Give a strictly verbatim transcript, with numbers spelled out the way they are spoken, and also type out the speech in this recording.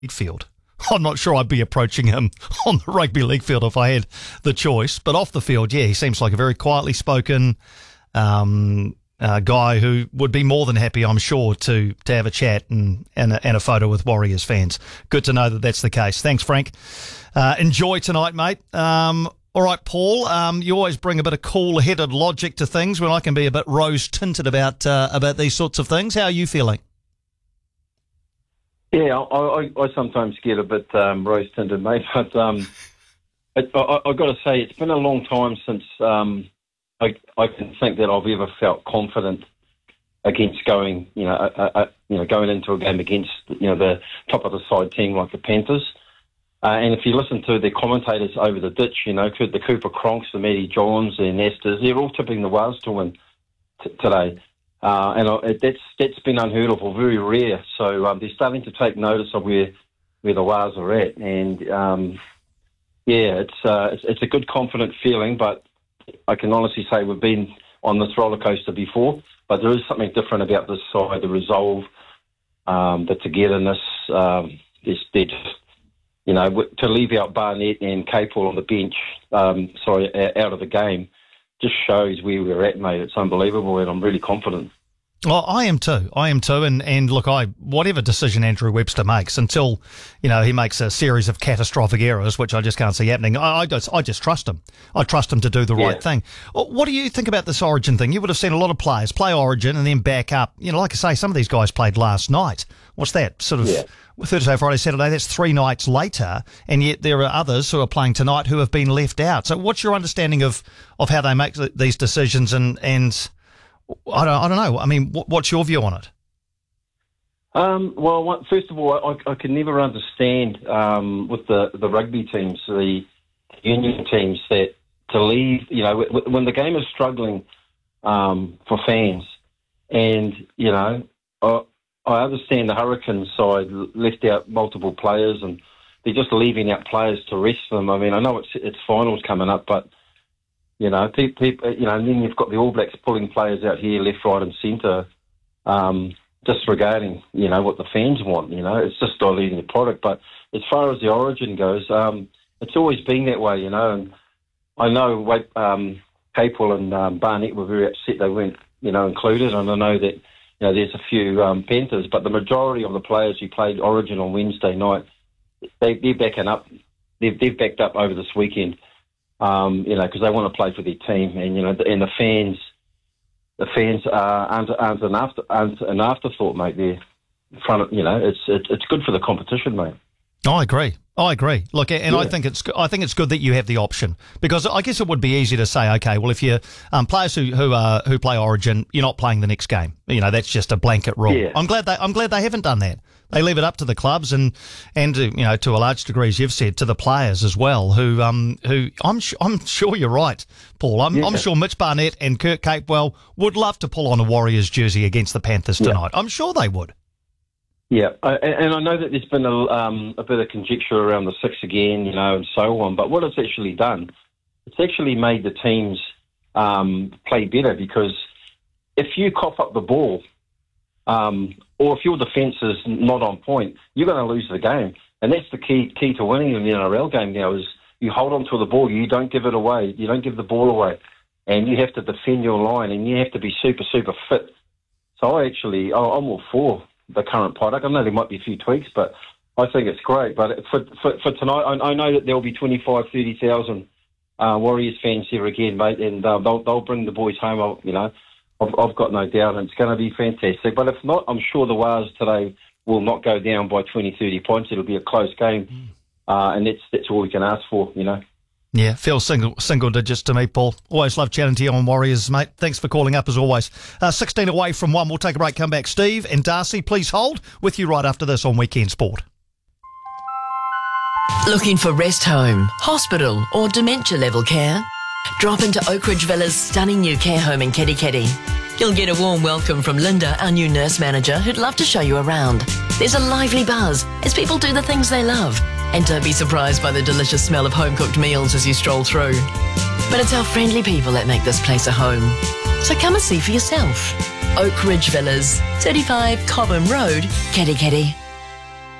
field. I'm not sure I'd be approaching him on the rugby league field if I had the choice. But off the field, yeah, he seems like a very quietly spoken um, uh, guy who would be more than happy, I'm sure, to to have a chat and, and, a, and a photo with Warriors fans. Good to know that that's the case. Thanks, Frank. Uh, enjoy tonight, mate. Um, all right, Paul, um, you always bring a bit of cool-headed logic to things when I can be a bit rose-tinted about uh, about these sorts of things. How are you feeling? Yeah, I, I, I sometimes get a bit um, rose-tinted, mate, but um, it, I, I've got to say it's been a long time since um, I, I can think that I've ever felt confident against going, you know, a, a, you know, going into a game against, you know, the top of the side team like the Panthers. Uh, and if you listen to the commentators over the ditch, you know, the Cooper Cronks, the Matty Johns, the Nesters, they're all tipping the Wales to win t- today. Uh, and uh, that's that's been unheard of or very rare. So um, they're starting to take notice of where where the Wales are at. And, um, yeah, it's, uh, it's it's a good, confident feeling, but I can honestly say we've been on this roller coaster before, but there is something different about this side, the resolve, um, the togetherness. Um, they're just, you know, to leave out Barnett and Capel on the bench, um, sorry, out of the game, just shows where we're at, mate. It's unbelievable, and I'm really confident. Well, I am too. I am too. And, and look, I whatever decision Andrew Webster makes, until, you know, he makes a series of catastrophic errors, which I just can't see happening, I, I, just, I just trust him. I trust him to do the yeah. right thing. What do you think about this Origin thing? You would have seen a lot of players play Origin and then back up. You know, like I say, some of these guys played last night. What's that? Sort of yeah. Thursday, Friday, Saturday, that's three nights later, and yet there are others who are playing tonight who have been left out. So what's your understanding of, of how they make these decisions and... and I don't, I don't know. I mean, what's your view on it? Um, well, first of all, I, I can never understand um, with the, the rugby teams, the union teams, that to leave, you know, when the game is struggling um, for fans, and, you know, I, I understand the Hurricanes side left out multiple players, and they're just leaving out players to rest them. I mean, I know it's it's finals coming up, but You know, people, you know, and then you've got the All Blacks pulling players out here, left, right, and centre, um, disregarding, you know, what the fans want. You know, it's just diluting the product. But as far as the Origin goes, um, it's always been that way. You know, and I know um, Capel and um, Barnett were very upset they weren't, you know, included. And I know that, you know, there's a few um, Panthers, but the majority of the players who played Origin on Wednesday night, they, they're backing up. They've, they've backed up over this weekend. Um, you know, because they want to play for their team, and you know, and the fans, the fans uh, aren't, aren't an after, aren't an afterthought, mate. They're in front of, you know, it's it's it's good for the competition, mate. I agree. I agree. Look, and yeah. I think it's I think it's good that you have the option, because I guess it would be easy to say, okay, well, if you um, players who who uh, who play Origin, you're not playing the next game. You know, that's just a blanket rule. Yeah. I'm glad they I'm glad they haven't done that. They leave it up to the clubs and and uh, you know, to a large degree, as you've said, to the players as well. Who um who I'm sh- I'm sure you're right, Paul. I'm yeah. I'm sure Mitch Barnett and Kurt Capewell would love to pull on a Warriors jersey against the Panthers tonight. Yeah. I'm sure they would. Yeah, I, and I know that there's been a, um, a bit of conjecture around the six again, you know, and so on. But what it's actually done, it's actually made the teams um, play better, because if you cough up the ball, um, or if your defence is not on point, you're going to lose the game. And that's the key key to winning in the N R L game now, is you hold on to the ball, you don't give it away, you don't give the ball away, and you have to defend your line, and you have to be super, super fit. So I actually, I'm all for the current product. I know there might be a few tweaks, but I think it's great. But for for, for tonight, I, I know that there'll be twenty-five, thirty thousand uh, Warriors fans here again, mate, and uh, they'll they'll bring the boys home. I'll, you know, I've, I've got no doubt, and it's going to be fantastic. But if not, I'm sure the Wars today will not go down by twenty, thirty points. It'll be a close game, mm. uh, and that's that's all we can ask for, you know. Yeah, feels single single digits to me, Paul. Always love chatting to you on Warriors, mate. Thanks for calling up as always. Uh, sixteen away from one. We'll take a break, come back. Steve and Darcy, please hold. With you right after this on Weekend Sport. Looking for rest home, hospital or dementia level care? Drop into Oakridge Villa's stunning new care home in Kerikeri. You'll get a warm welcome from Linda, our new nurse manager, who'd love to show you around. There's a lively buzz as people do the things they love. And don't be surprised by the delicious smell of home-cooked meals as you stroll through. But it's our friendly people that make this place a home. So come and see for yourself. Oakridge Villas, thirty-five Cobham Road, Kerikeri.